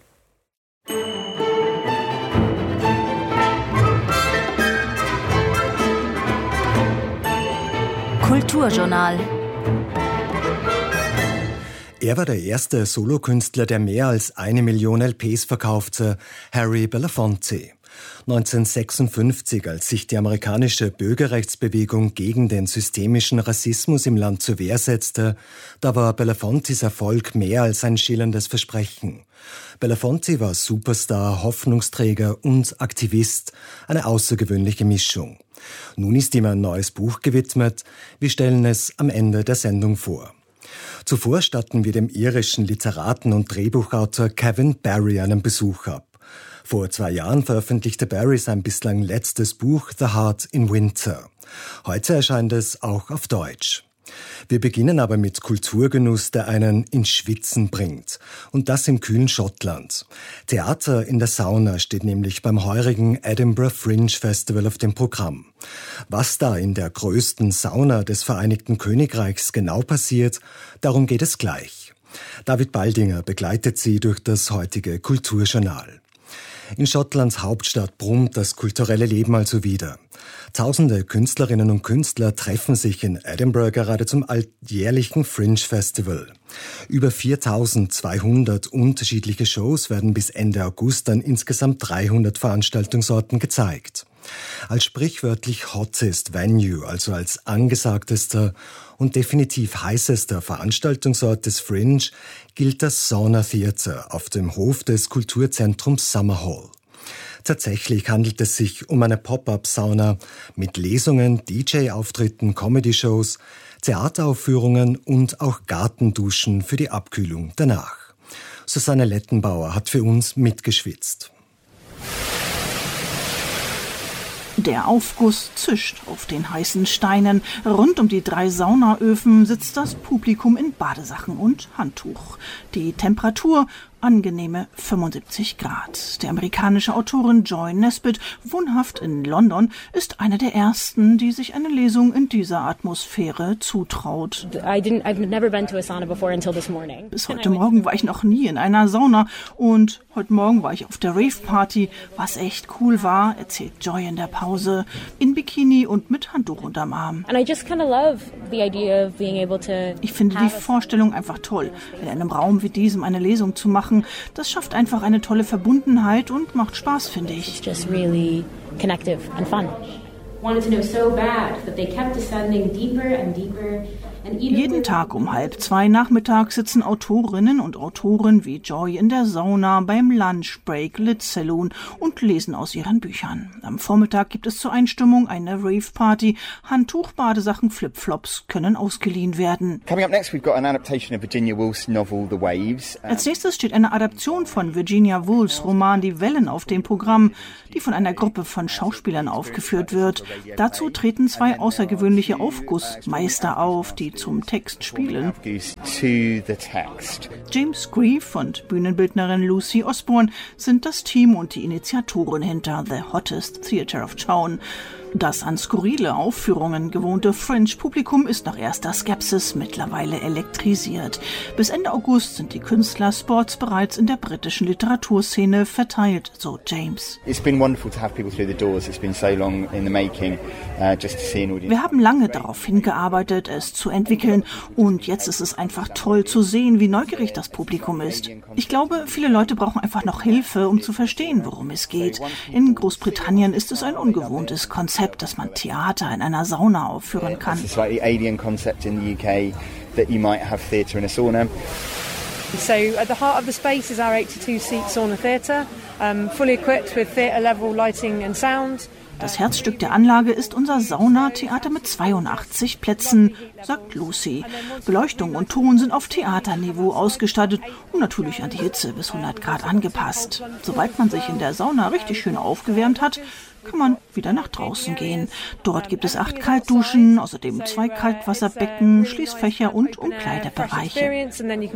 Kulturjournal. Er war der erste Solokünstler, der mehr als 1 Million LPs verkaufte, Harry Belafonte. 1956, als sich die amerikanische Bürgerrechtsbewegung gegen den systemischen Rassismus im Land zur Wehr setzte, da war Belafontes Erfolg mehr als ein schillerndes Versprechen. Belafonte war Superstar, Hoffnungsträger und Aktivist, eine außergewöhnliche Mischung. Nun ist ihm ein neues Buch gewidmet. Wir stellen es am Ende der Sendung vor. Zuvor statten wir dem irischen Literaten und Drehbuchautor Kevin Barry einen Besuch ab. Vor 2 Jahren veröffentlichte Barry sein bislang letztes Buch The Heart in Winter. Heute erscheint es auch auf Deutsch. Wir beginnen aber mit Kulturgenuss, der einen ins Schwitzen bringt. Und das im kühlen Schottland. Theater in der Sauna steht nämlich beim heurigen Edinburgh Fringe Festival auf dem Programm. Was da in der größten Sauna des Vereinigten Königreichs genau passiert, darum geht es gleich. David Baldinger begleitet Sie durch das heutige Kulturjournal. In Schottlands Hauptstadt brummt das kulturelle Leben also wieder. Tausende Künstlerinnen und Künstler treffen sich in Edinburgh gerade zum alljährlichen Fringe Festival. Über 4.200 unterschiedliche Shows werden bis Ende August an insgesamt 300 Veranstaltungsorten gezeigt. Als sprichwörtlich hottest Venue, also als angesagtester und definitiv heißester Veranstaltungsort des Fringe, gilt das Sauna Theatre auf dem Hof des Kulturzentrums Summerhall. Tatsächlich handelt es sich um eine Pop-up-Sauna mit Lesungen, DJ-Auftritten, Comedy-Shows, Theateraufführungen und auch Gartenduschen für die Abkühlung danach. Susanne Lettenbauer hat für uns mitgeschwitzt. Der Aufguss zischt auf den heißen Steinen. Rund um die 3 Saunaöfen sitzt das Publikum in Badesachen und Handtuch. Die Temperatur angenehme 75 Grad. Die amerikanische Autorin Joy Nesbitt, wohnhaft in London, ist eine der ersten, die sich eine Lesung in dieser Atmosphäre zutraut. Bis heute Morgen war ich noch nie in einer Sauna und heute Morgen war ich auf der Rave-Party, was echt cool war, erzählt Joy in der Pause, in Bikini und mit Handtuch unterm Arm. Ich finde die Vorstellung einfach toll, in einem Raum wie diesem eine Lesung zu machen. Das schafft einfach eine tolle Verbundenheit und macht Spaß, finde ich. Jeden Tag um 1:30 nachmittags sitzen Autorinnen und Autoren wie Joy in der Sauna, beim Lunchbreak, Lit Saloon und lesen aus ihren Büchern. Am Vormittag gibt es zur Einstimmung eine Rave-Party. Handtuch, Badesachen, Flipflops können ausgeliehen werden. Als nächstes steht eine Adaption von Virginia Woolfs Roman Die Wellen auf dem Programm, die von einer Gruppe von Schauspielern aufgeführt wird. Dazu treten 2 außergewöhnliche Aufgussmeister auf, die zum Text spielen. James Grief und Bühnenbildnerin Lucy Osborne sind das Team und die Initiatoren hinter The Hottest Theatre of Town. Das an skurrile Aufführungen gewohnte Fringe-Publikum ist nach erster Skepsis mittlerweile elektrisiert. Bis Ende August sind die Künstler-Spots bereits in der britischen Literaturszene verteilt, so James. Wir haben lange darauf hingearbeitet, es zu entwickeln, und jetzt ist es einfach toll zu sehen, wie neugierig das Publikum ist. Ich glaube, viele Leute brauchen einfach noch Hilfe, um zu verstehen, worum es geht. In Großbritannien ist es ein ungewohntes Konzept, dass man Theater in einer Sauna aufführen kann. So at the heart of the space is our 82-seat sauna theatre, fully equipped with theatre-level lighting and sound. Das Herzstück der Anlage ist unser Saunatheater mit 82 Plätzen, sagt Lucy. Beleuchtung und Ton sind auf Theaterniveau ausgestattet und natürlich an die Hitze bis 100 Grad angepasst. Sobald man sich in der Sauna richtig schön aufgewärmt hat, kann man wieder nach draußen gehen. Dort gibt es 8 Kaltduschen, außerdem 2 Kaltwasserbecken, Schließfächer und Umkleidebereiche.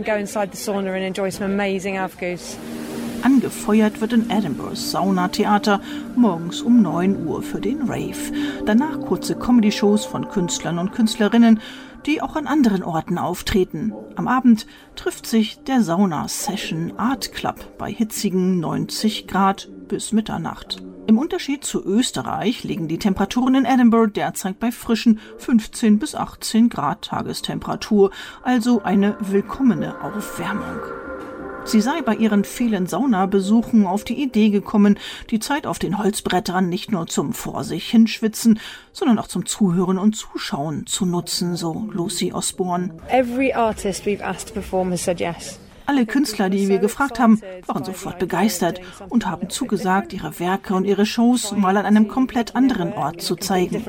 Angefeuert wird in Edinburghs Saunatheater morgens um 9 Uhr für den Rave. Danach kurze Comedy-Shows von Künstlern und Künstlerinnen, die auch an anderen Orten auftreten. Am Abend trifft sich der Sauna-Session Art Club bei hitzigen 90 Grad bis Mitternacht. Im Unterschied zu Österreich liegen die Temperaturen in Edinburgh derzeit bei frischen 15 bis 18 Grad Tagestemperatur, also eine willkommene Aufwärmung. Sie sei bei ihren vielen Saunabesuchen auf die Idee gekommen, die Zeit auf den Holzbrettern nicht nur zum vor sich hinschwitzen, sondern auch zum Zuhören und Zuschauen zu nutzen, so Lucy Osborne. Every artist we've asked to perform has said yes. Alle Künstler, die wir gefragt haben, waren sofort begeistert und haben zugesagt, ihre Werke und ihre Shows mal an einem komplett anderen Ort zu zeigen.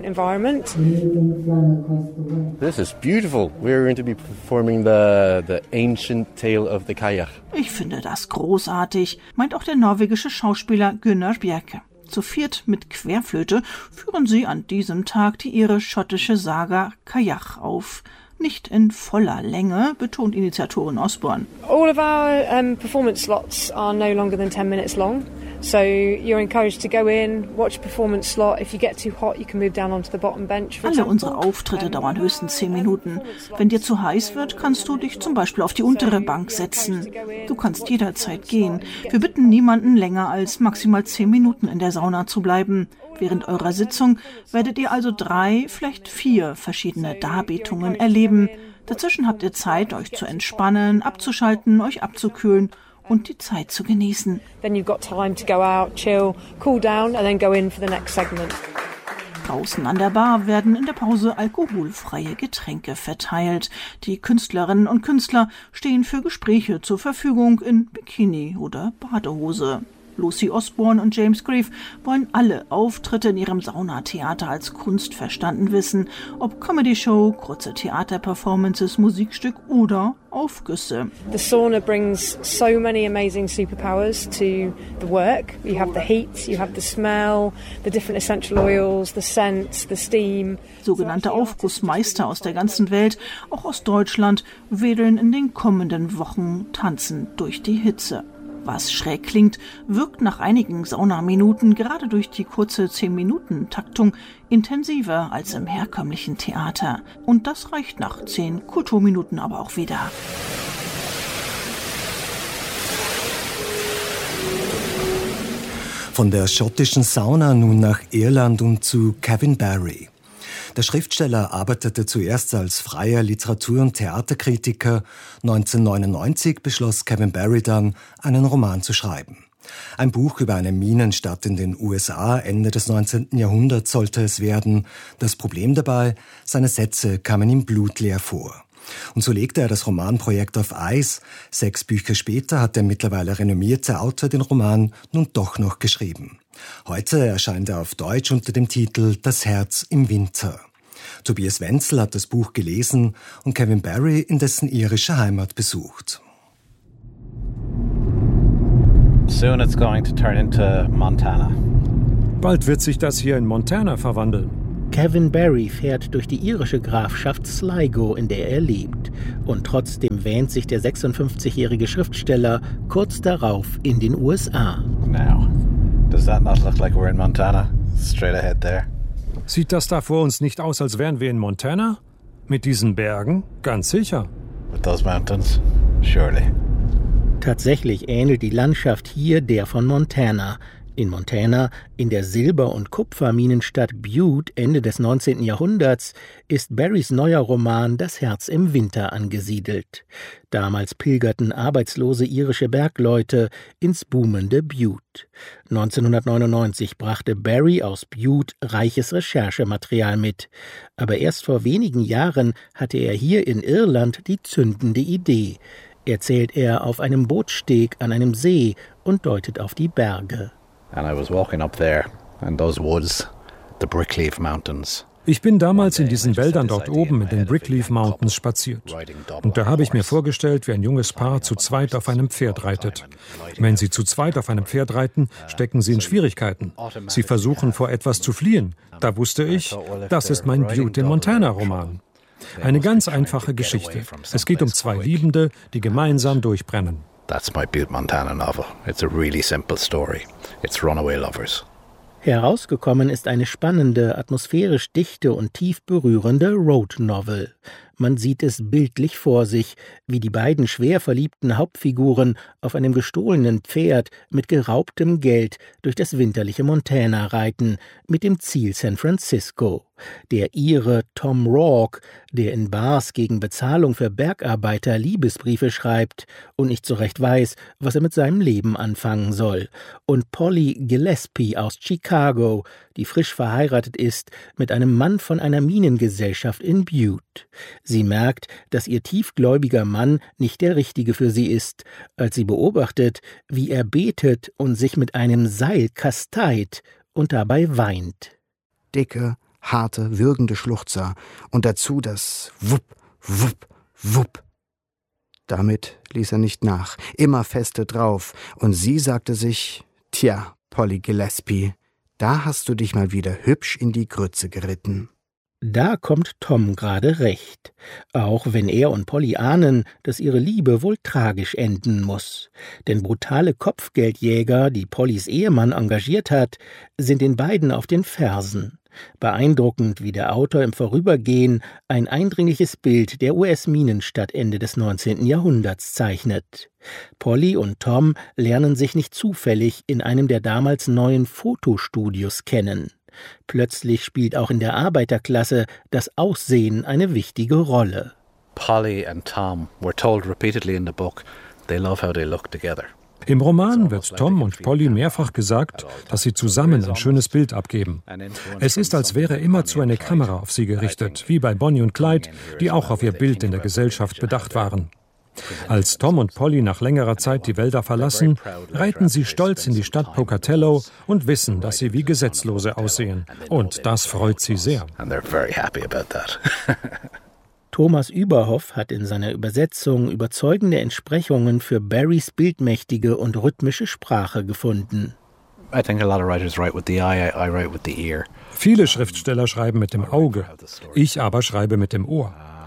This is beautiful. We're going to be performing the ancient tale of the kayak. Ich finde das großartig, meint auch der norwegische Schauspieler Gunnar Bjerke. Zu viert mit Querflöte führen sie an diesem Tag die irisch-schottische Saga Kajach auf. Nicht in voller Länge, betont Initiatorin Osborne. All of our performance slots are no longer than 10 minutes long. So you're encouraged to go in, watch a performance slot. If you get too hot, you can move down onto the bottom bench. Alle unsere Auftritte dauern höchstens 10 Minuten. Wenn dir zu heiß wird, kannst du dich zum Beispiel auf die untere Bank setzen. Du kannst jederzeit gehen. Wir bitten niemanden länger als maximal 10 Minuten in der Sauna zu bleiben. Während eurer Sitzung werdet ihr also 3, vielleicht 4 verschiedene Darbietungen erleben. Dazwischen habt ihr Zeit, euch zu entspannen, abzuschalten, euch abzukühlen und die Zeit zu genießen. Then you've got time to go out, chill, cool down and then go in for the next segment. Draußen an der Bar werden in der Pause alkoholfreie Getränke verteilt. Die Künstlerinnen und Künstler stehen für Gespräche zur Verfügung in Bikini oder Badehose. Lucy Osborne und James Grief wollen alle Auftritte in ihrem Saunatheater als Kunst verstanden wissen, ob Comedy-Show, kurze Theaterperformances, Musikstück oder Aufgüsse. The sauna brings so many amazing superpowers to the work. You have the heat, you have the smell, the different essential oils, the scents, the steam. Sogenannte Aufgussmeister aus der ganzen Welt, auch aus Deutschland, wedeln in den kommenden Wochen tanzend durch die Hitze. Was schräg klingt, wirkt nach einigen Saunaminuten gerade durch die kurze 10-Minuten-Taktung intensiver als im herkömmlichen Theater. Und das reicht nach 10 Kulturminuten aber auch wieder. Von der schottischen Sauna nun nach Irland und zu Kevin Barry. Der Schriftsteller arbeitete zuerst als freier Literatur- und Theaterkritiker. 1999 beschloss Kevin Barry dann, einen Roman zu schreiben. Ein Buch über eine Minenstadt in den USA Ende des 19. Jahrhunderts sollte es werden. Das Problem dabei, seine Sätze kamen ihm blutleer vor. Und so legte er das Romanprojekt auf Eis. 6 Bücher später hat der mittlerweile renommierte Autor den Roman nun doch noch geschrieben. Heute erscheint er auf Deutsch unter dem Titel »Das Herz im Winter«. Tobias Wenzel hat das Buch gelesen und Kevin Barry in dessen irische Heimat besucht. Soon it's going to turn into Montana. Bald wird sich das hier in Montana verwandeln. Kevin Barry fährt durch die irische Grafschaft Sligo, in der er lebt. Und trotzdem wähnt sich der 56-jährige Schriftsteller kurz darauf in den USA. Now, does that not look like we're in Montana? Straight ahead there. Sieht das da vor uns nicht aus, als wären wir in Montana? Mit diesen Bergen? Ganz sicher. With those mountains? Surely. Tatsächlich ähnelt die Landschaft hier der von Montana. In Montana, in der Silber- und Kupferminenstadt Butte Ende des 19. Jahrhunderts, ist Barrys neuer Roman »Das Herz im Winter« angesiedelt. Damals pilgerten arbeitslose irische Bergleute ins boomende Butte. 1999 brachte Barry aus Butte reiches Recherchematerial mit. Aber erst vor wenigen Jahren hatte er hier in Irland die zündende Idee. Erzählt er auf einem Bootssteg an einem See und deutet auf die Berge. And I was walking up there, and those woods, the Brickleaf Mountains. Ich bin damals in diesen Wäldern dort oben in den Brickleaf Mountains spaziert. Und da habe ich mir vorgestellt, wie ein junges Paar zu zweit auf einem Pferd reitet. Wenn sie zu zweit auf einem Pferd reiten, stecken sie in Schwierigkeiten. Sie versuchen, vor etwas zu fliehen. Da wusste ich, das ist mein Butte in Montana-Roman. Eine ganz einfache Geschichte. Es geht um 2 Liebende, die gemeinsam durchbrennen. That's my Butte, Montana novel. It's a really simple story. It's runaway lovers. Herausgekommen ist eine spannende, atmosphärisch dichte und tief berührende Road Novel. Man sieht es bildlich vor sich, wie die beiden schwer verliebten Hauptfiguren auf einem gestohlenen Pferd mit geraubtem Geld durch das winterliche Montana reiten, mit dem Ziel San Francisco. Der Ire Tom Rourke, der in Bars gegen Bezahlung für Bergarbeiter Liebesbriefe schreibt und nicht so recht weiß, was er mit seinem Leben anfangen soll. Und Polly Gillespie aus Chicago, die frisch verheiratet ist mit einem Mann von einer Minengesellschaft in Butte. Sie merkt, dass ihr tiefgläubiger Mann nicht der Richtige für sie ist, als sie beobachtet, wie er betet und sich mit einem Seil kasteit und dabei weint. Dicke, harte, würgende Schluchzer und dazu das Wupp, Wupp, Wupp. Damit ließ er nicht nach, immer feste drauf, und sie sagte sich, tja, Polly Gillespie, da hast du dich mal wieder hübsch in die Grütze geritten. Da kommt Tom gerade recht, auch wenn er und Polly ahnen, dass ihre Liebe wohl tragisch enden muss. Denn brutale Kopfgeldjäger, die Pollys Ehemann engagiert hat, sind den beiden auf den Fersen. Beeindruckend, wie der Autor im Vorübergehen ein eindringliches Bild der US-Minenstadt Ende des 19. Jahrhunderts zeichnet. Polly und Tom lernen sich nicht zufällig in einem der damals neuen Fotostudios kennen. Plötzlich spielt auch in der Arbeiterklasse das Aussehen eine wichtige Rolle. Polly and Tom were told repeatedly in the book, they love how they look together. Im Roman wird Tom und Polly mehrfach gesagt, dass sie zusammen ein schönes Bild abgeben. Es ist, als wäre immerzu eine Kamera auf sie gerichtet, wie bei Bonnie und Clyde, die auch auf ihr Bild in der Gesellschaft bedacht waren. Als Tom und Polly nach längerer Zeit die Wälder verlassen, reiten sie stolz in die Stadt Pocatello und wissen, dass sie wie Gesetzlose aussehen. Und das freut sie sehr. Thomas Überhoff hat in seiner Übersetzung überzeugende Entsprechungen für Barrys bildmächtige und rhythmische Sprache gefunden. Viele Schriftsteller schreiben mit dem Auge, ich aber schreibe mit dem Ohr.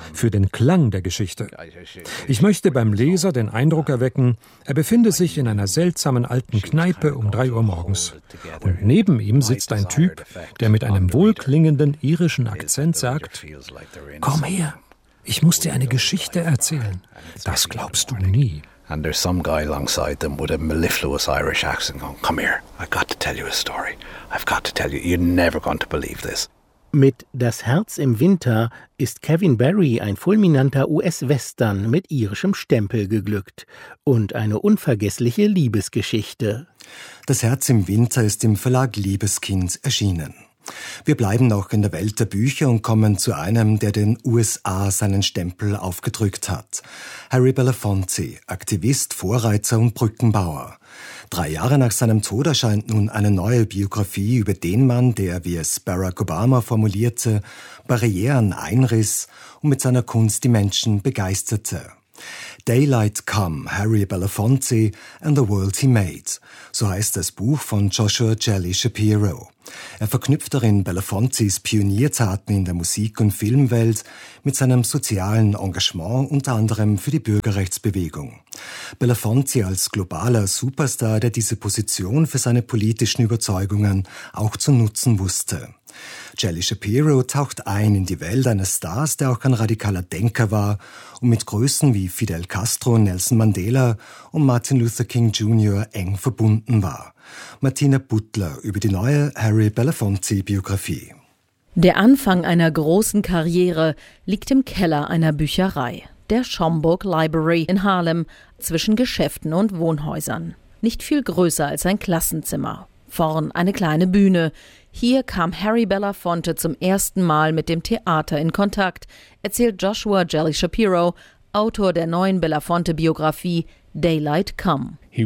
für den Klang der Geschichte. Ich möchte beim Leser den Eindruck erwecken, er befinde sich in einer seltsamen alten Kneipe um 3 Uhr morgens. Und neben ihm sitzt ein Typ, der mit einem wohlklingenden irischen Akzent sagt: Komm her, ich muss dir eine Geschichte erzählen. Das glaubst du nie. And there's some guy alongside them with a mellifluous Irish accent going, come here, I've got to tell you a story. I've got to tell you, you're never going to believe this. Mit Das Herz im Winter ist Kevin Barry ein fulminanter US-Western mit irischem Stempel geglückt und eine unvergessliche Liebesgeschichte. Das Herz im Winter ist im Verlag Liebeskind erschienen. Wir bleiben noch in der Welt der Bücher und kommen zu einem, der den USA seinen Stempel aufgedrückt hat. Harry Belafonte, Aktivist, Vorreiter und Brückenbauer. 3 Jahre nach seinem Tod erscheint nun eine neue Biografie über den Mann, der, wie es Barack Obama formulierte, Barrieren einriss und mit seiner Kunst die Menschen begeisterte. Daylight Come, Harry Belafonte and the World He Made. So heißt das Buch von Joshua Jelly Shapiro. Er verknüpft darin Belafontes Pioniertaten in der Musik- und Filmwelt mit seinem sozialen Engagement, unter anderem für die Bürgerrechtsbewegung. Belafonte als globaler Superstar, der diese Position für seine politischen Überzeugungen auch zu nutzen wusste. Jelly Shapiro taucht ein in die Welt eines Stars, der auch ein radikaler Denker war und mit Größen wie Fidel Castro, Nelson Mandela und Martin Luther King Jr. eng verbunden war. Martina Butler über die neue Harry Belafonte-Biografie. Der Anfang einer großen Karriere liegt im Keller einer Bücherei, der Schomburg Library in Harlem, zwischen Geschäften und Wohnhäusern. Nicht viel größer als ein Klassenzimmer. Vorn eine kleine Bühne. Hier kam Harry Belafonte zum ersten Mal mit dem Theater in Kontakt, erzählt Joshua Jelly Shapiro, Autor der neuen Belafonte-Biografie Daylight Come. Er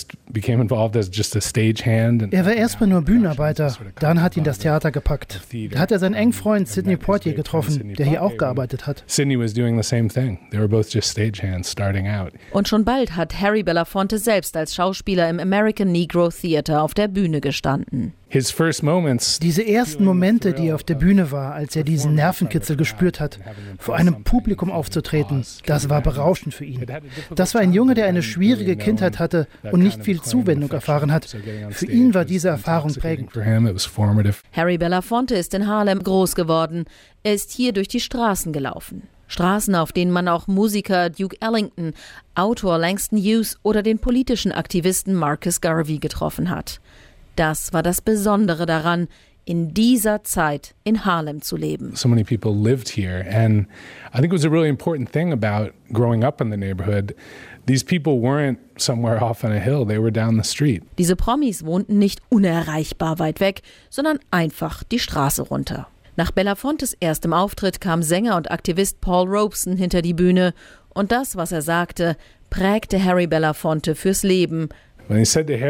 war erstmal nur Bühnenarbeiter, dann hat ihn das Theater gepackt. Da hat er seinen engen Freund Sidney Poitier getroffen, der hier auch gearbeitet hat. Und schon bald hat Harry Belafonte selbst als Schauspieler im American Negro Theater auf der Bühne gestanden. Diese ersten Momente, die er auf der Bühne war, als er diesen Nervenkitzel gespürt hat, vor einem Publikum aufzutreten, das war berauschend für ihn. Das war ein Junge, der eine schwierige Kindheit hatte und nicht viel Zuwendung erfahren hat. Für ihn war diese Erfahrung prägend. Harry Belafonte ist in Harlem groß geworden. Er ist hier durch die Straßen gelaufen. Straßen, auf denen man auch Musiker Duke Ellington, Autor Langston Hughes oder den politischen Aktivisten Marcus Garvey getroffen hat. Das war das Besondere daran, in dieser Zeit in Harlem zu leben. So many people lived here, and I think it was a really important thing about growing up in the neighborhood. These people weren't somewhere off on a hill, they were down the street. Diese Promis wohnten nicht unerreichbar weit weg, sondern einfach die Straße runter. Nach Belafontes erstem Auftritt kam Sänger und Aktivist Paul Robeson hinter die Bühne und das, was er sagte, prägte Harry Belafonte fürs Leben. Er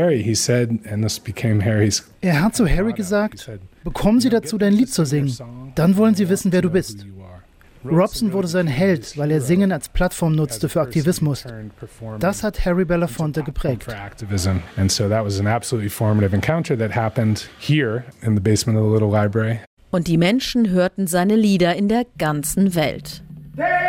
hat zu Harry gesagt, bekommen Sie dazu, dein Lied zu singen. Dann wollen sie wissen, wer du bist. Robeson wurde sein Held, weil er Singen als Plattform nutzte für Aktivismus. Das hat Harry Belafonte geprägt. Und die Menschen hörten seine Lieder in der ganzen Welt.